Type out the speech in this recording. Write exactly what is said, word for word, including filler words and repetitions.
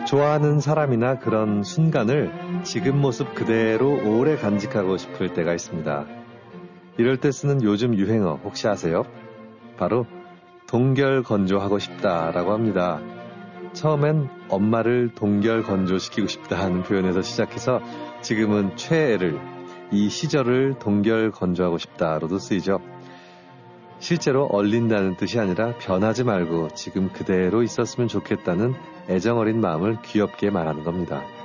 좋아하는 사람이나 그런 순간을 지금 모습 그대로 오래 간직하고 싶을 때가 있습니다. 이럴 때 쓰는 요즘 유행어 혹시 아세요? 바로 동결 건조하고 싶다라고 합니다. 처음엔 엄마를 동결 건조시키고 싶다 하는 표현에서 시작해서 지금은 최애를, 이 시절을 동결 건조하고 싶다로도 쓰이죠. 실제로 얼린다는 뜻이 아니라 변하지 말고 지금 그대로 있었으면 좋겠다는 애정어린 마음을 귀엽게 말하는 겁니다.